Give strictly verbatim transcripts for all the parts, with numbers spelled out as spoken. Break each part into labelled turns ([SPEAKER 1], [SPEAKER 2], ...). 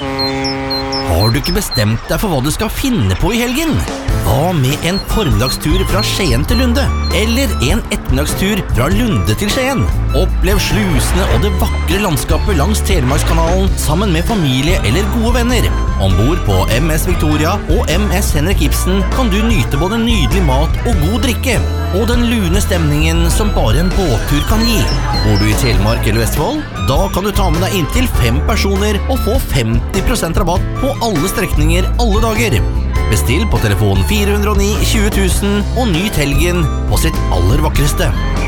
[SPEAKER 1] Har du ikke bestemt deg for hva du skal finne på i helgen? Hva med en formiddagstur fra Skien til Lunde? Eller en ettermiddagstur fra Lunde til Skien? Opplev slusene og det vakre landskapet langs Telemarkskanalen sammen med familie eller gode venner. Ombord på M S Victoria og M S Henrik Ibsen kan du nyte både nydelig mat og god drikke, og den lune stemningen som bare en båttur kan gi. Bor du i Telemark eller Vestfold? Da kan du ta med deg inntil fem personer og få femti prosent rabatt på alle strekninger alle dager. Bestill på telefon fire null ni tjue tusen og nyt helgen på sitt aller vakreste.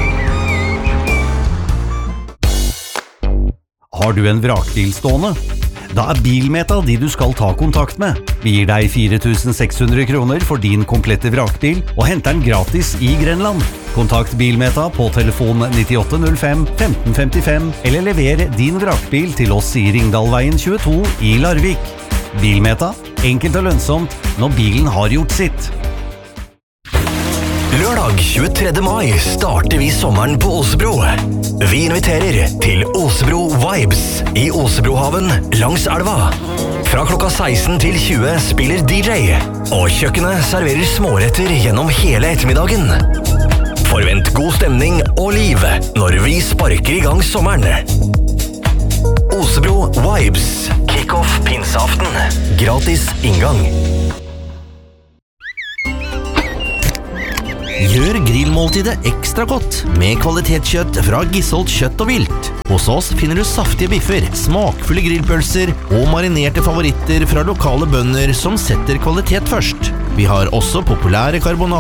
[SPEAKER 2] Har du en vrakbil stående? Da er Bilmeta de du skal ta kontakt med. Vi gir deg fire tusen seks hundre kroner for din komplette vrakbil og henter den gratis i Grenland. Kontakt Bilmeta på telefon nittiåtte null fem femten femtifem eller lever din vrakbil til oss i Ringdalveien tjueto i Larvik. Bilmeta, enkelt og lønnsomt når bilen har gjort sitt.
[SPEAKER 3] Lørdag tjuetredje mai starter vi sommeren på Åsebro. Vi inviterer til Åsebro Vibes i Åsebrohaven langs elva. Fra klokka seksten til tjue spiller D J, og kjøkkenet serverer småretter gjennom hele ettermiddagen. Forvent god stemning og liv når vi sparker i gang sommeren. Åsebro Vibes, kick-off pinseaften, gratis inngang.
[SPEAKER 1] Gjør grillmåltidet ekstra godt med kvalitetskjøtt fra Gisholt Kjøtt og Vilt. Hos oss finner du saftige biffer, smakfulle grillpølser og marinerte favoritter fra lokale bønder som setter kvalitet først. Vi har også populære karbonader